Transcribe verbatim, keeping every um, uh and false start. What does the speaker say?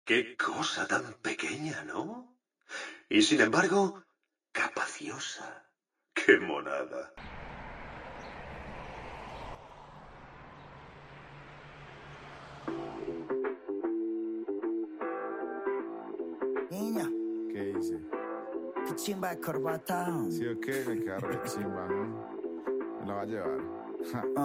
Qué cosa tan pequeña, ¿no? Y sin embargo, capaciosa. ¡Qué monada! Niña, ¿Qué hice? qué chimba de corbata. Sí o qué, me queda re chimba, ¿no? Me la va a llevar. Ja.